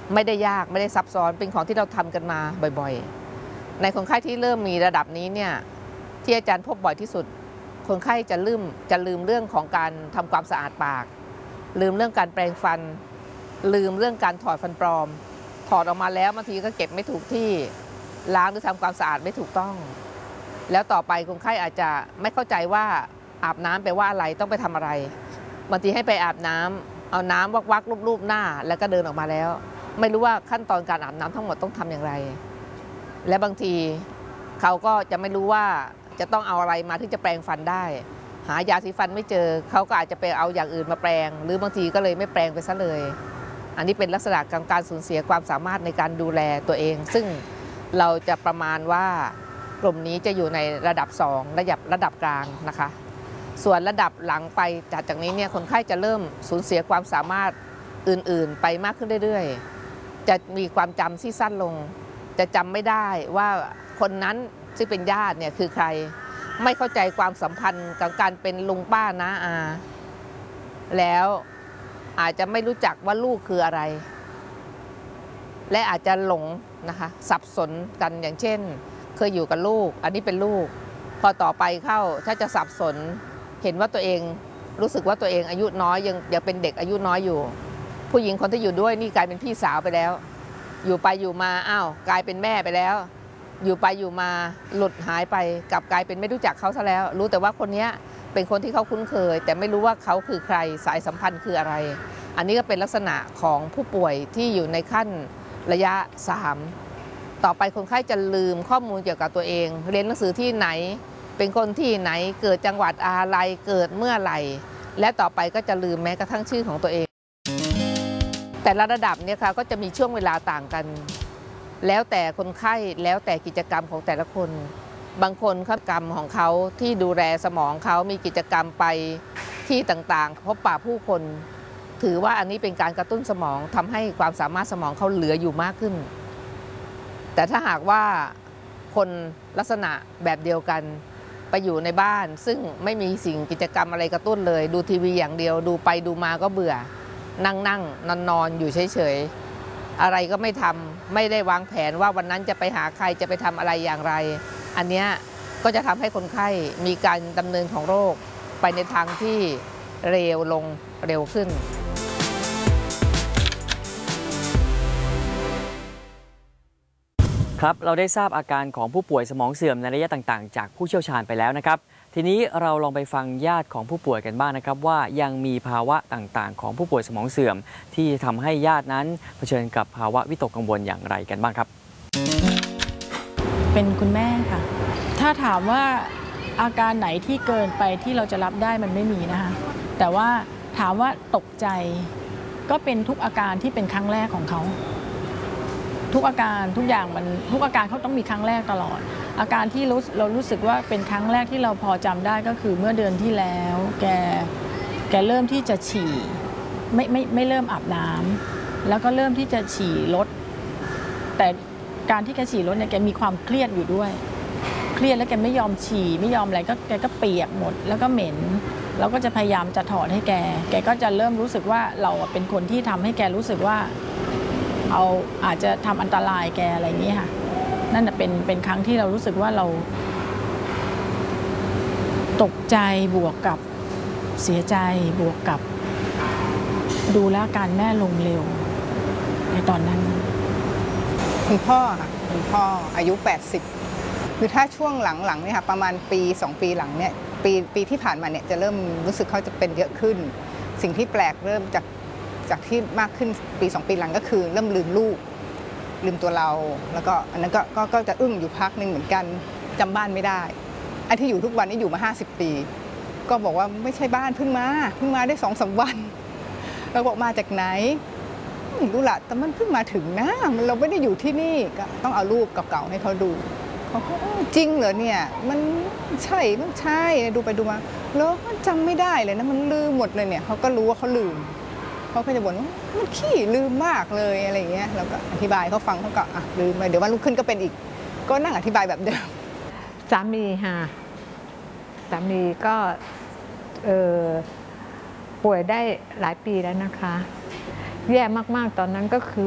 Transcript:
ไม่ได้ยากไม่ได้ซับซ้อนเป็นของที่เราทำกันมาบ่อยๆในคนไข้ที่เริ่มมีระดับนี้เนี่ยที่อาจารย์พบบ่อยที่สุดคนไข้จะลืมเรื่องของการทำความสะอาดปากลืมเรื่องการแปรงฟันลืมเรื่องการถอดฟันปลอมถอดออกมาแล้วบางทีก็เก็บไม่ถูกที่ล้างหรือทำความสะอาดไม่ถูกต้องแล้วต่อไปคนไข้อาจจะไม่เข้าใจว่าอาบน้ำแปลว่าอะไรต้องไปทำอะไรบางทีให้ไปอาบน้ำเอาน้ำวักรูปหน้าแล้วก็เดินออกมาแล้วไม่รู้ว่าขั้นตอนการอาบน้ำทั้งหมดต้องทำอย่างไรและบางทีเขาก็จะไม่รู้ว่าจะต้องเอาอะไรมาที่จะแปรงฟันได้หายาสีฟันไม่เจอเขาก็อาจจะไปเอาอย่างอื่นมาแปรงหรือบางทีก็เลยไม่แปรงไปซะเลยอันนี้เป็นลักษณะของการสูญเสียความสามารถในการดูแลตัวเองซึ่งเราจะประมาณว่ากลุ่มนี้จะอยู่ในระดับ2ระดับกลางนะคะส่วนระดับหลังไปจากนี้เนี่ยคนไข้จะเริ่มสูญเสียความสามารถอื่นๆไปมากขึ้นเรื่อยๆจะมีความจำที่สั้นลงจะจำไม่ได้ว่าคนนั้นซึ่งเป็นญาติเนี่ยคือใครไม่เข้าใจความสัมพันธ์กับการเป็นลุงป้าน้าอาแล้วอาจจะไม่รู้จักว่าลูกคืออะไรและอาจจะหลงนะคะสับสนกันอย่างเช่นเคยอยู่กับลูกอันนี้เป็นลูกพอต่อไปเข้าถ้าจะสับสนเห็นว่าตัวเองรู้สึกว่าตัวเองอายุน้อยยังเป็นเด็กอายุน้อยอยู่ผู้หญิงคนที่อยู่ด้วยนี่กลายเป็นพี่สาวไปแล้วอยู่ไปอยู่มาอ้าวกลายเป็นแม่ไปแล้วอยู่ไปอยู่มาหลุดหายไปกลับกลายเป็นไม่รู้จักเขาซะแล้วรู้แต่ว่าคนนี้เป็นคนที่เขาคุ้นเคยแต่ไม่รู้ว่าเขาคือใครสายสัมพันธ์คืออะไรอันนี้ก็เป็นลักษณะของผู้ป่วยที่อยู่ในขั้นระยะ3ต่อไปคนไข้จะลืมข้อมูลเกี่ยวกับตัวเองเรียนหนังสือที่ไหนเป็นคนที่ไหนเกิดจังหวัดอะไรเกิดเมื่อไหร่และต่อไปก็จะลืมแม้กระทั่งชื่อของตัวเองแต่ละระดับเนี่ยค่ะก็จะมีช่วงเวลาต่างกันแล้วแต่คนไข้แล้วแต่กิจกรรมของแต่ละคนบางคนกิจกรรมของเขาที่ดูแลสมองเขามีกิจกรรมไปที่ต่างๆพบปะผู้คนถือว่าอันนี้เป็นการกระตุ้นสมองทำให้ความสามารถสมองเขาเหลืออยู่มากขึ้นแต่ถ้าหากว่าคนลักษณะแบบเดียวกันไปอยู่ในบ้านซึ่งไม่มีสิ่งกิจกรรมอะไรกระตุ้นเลยดูทีวีอย่างเดียวดูไปดูมาก็เบื่อนั่งนอนอยู่เฉยๆอะไรก็ไม่ทำไม่ได้วางแผนว่าวันนั้นจะไปหาใครจะไปทำอะไรอย่างไรอันนี้ก็จะทำให้คนไข้มีการดำเนินของโรคไปในทางที่เร็วลงเร็วขึ้นครับเราได้ทราบอาการของผู้ป่วยสมองเสื่อมในระยะต่างๆจากผู้เชี่ยวชาญไปแล้วนะครับทีนี้เราลองไปฟังญาติของผู้ป่วยกันบ้างนะครับว่ายังมีภาวะต่างๆของผู้ป่วยสมองเสื่อมที่ทำให้ญาตินั้นเผชิญกับภาวะวิตกกังวลอย่างไรกันบ้างครับเป็นคุณแม่ค่ะถ้าถามว่าอาการไหนที่เกินไปที่เราจะรับได้มันไม่มีนะคะแต่ว่าถามว่าตกใจก็เป็นทุกอาการที่เป็นครั้งแรกของเขาทุกอาการทุกอย่างทุกอาการเขาต้องมีครั้งแรกตลอดอาการที่เรารู้สึกว่าเป็นครั้งแรกที่เราพอจำได้ก็คือเมื่อเดือนที่แล้วแกเริ่มที่จะฉี่ไม่เริ่มอาบน้ำแล้วก็เริ่มที่จะฉี่ลดแต่การที่แกฉี่ลดเนี่ยแกมีความเครียดอยู่ด้วยเครียดแล้วแกไม่ยอมฉี่ไม่ยอมอะไรก็แกก็เปียกหมดแล้วก็เหม็นแล้วก็จะพยายามจะถอดให้แกก็จะเริ่มรู้สึกว่าเราเป็นคนที่ทำให้แกรู้สึกว่าอาจจะทำอันตรายแกอะไรอย่างนี้ค่ะนั่นเป็นครั้งที่เรารู้สึกว่าเราตกใจบวกกับเสียใจบวกกับดูแลการแม่ลงเร็วในตอนนั้นคุณพ่อค่ะคุณพ่ออายุ80คือถ้าช่วงหลังๆเนี่ยค่ะประมาณปี2ปีหลังเนี่ยปีที่ผ่านมาเนี่ยจะเริ่มรู้สึกเขาจะเป็นเยอะขึ้นสิ่งที่แปลกเริ่มจากที่มากขึ้นปี2ปีหลังก็คือเริ่มลืมลูกลืมตัวเราแล้วก็อันนั้นก็จะอึ้งอยู่พักนึงเหมือนกันจำบ้านไม่ได้ไอ้ที่อยู่ทุกวันนี้อยู่มา50ปีก็บอกว่าไม่ใช่บ้านเพิ่งมาได้2-3 วันเราบอกมาจากไหนไม่รู้ละแต่มันเพิ่งมาถึงนะเราไม่ได้อยู่ที่นี่ก็ต้องเอารูปเก่าๆให้เขาดูเขาก็จริงเหรอเนี่ยมันใช่ดูไปดูมาแล้วจำไม่ได้เลยนะมันลืมหมดเลยเนี่ยเขาก็รู้ว่าเขาลืมเขาก็จะบ่นว่ามันขี้ลืมมากเลยอะไรอย่างเงี้ยเราก็อธิบายเขาฟังเขาก็ลืมไปเดี๋ยววันรุ่งขึ้นก็เป็นอีกก็นั่งอธิบายแบบเดิมสามีค่ะสามีก็ป่วยได้หลายปีแล้วนะคะแย่มากๆตอนนั้นก็คือ